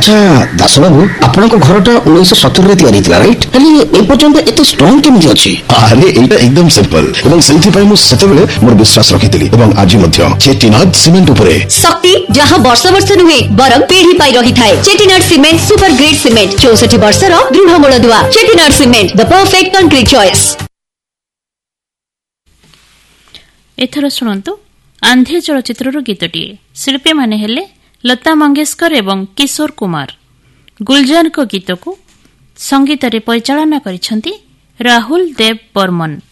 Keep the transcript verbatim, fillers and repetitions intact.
अच्छा दास बाबू आपनक घरटा उन्नीस सत्तर रे तयारी थिला राइट हेले ए पर्यंत एते स्ट्रांग केमि अछि? अरे एटा एकदम सिंपल एवं सेंथि पय मु सेतेबेले मोर विश्वास रखिथिली एवं आज मध्य चेटिनाड सीमेंट उपरे शक्ति जहां वर्ष वर्ष नुहे बरम पीढ़ी पाई रही थाए। Chettinad cement super grade cement चौसठ वर्ष रो दृढ़ मूलदुआ। Chettinad cement the perfect concrete choice. एथर सुनंतु आंधे चलचित्रर गीतटी शिल्पी माने हेले लता मंगेशकर एवं किशोर कुमार। गुलजार को गीत को संगीत रे परिचालना करिसंती राहुल देव बर्मन।